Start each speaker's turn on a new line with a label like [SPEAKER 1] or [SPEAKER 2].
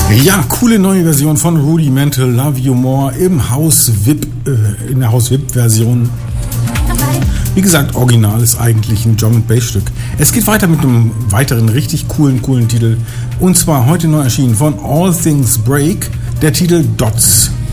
[SPEAKER 1] Ja, coole neue Version von Rudimental, Love You More im Haus VIP, in der Haus VIP-Version. Wie gesagt, original ist eigentlich ein Drum and Bass Stück. Es geht weiter mit einem weiteren richtig coolen Titel. Und zwar heute neu erschienen von All Things Break, der Titel Dots.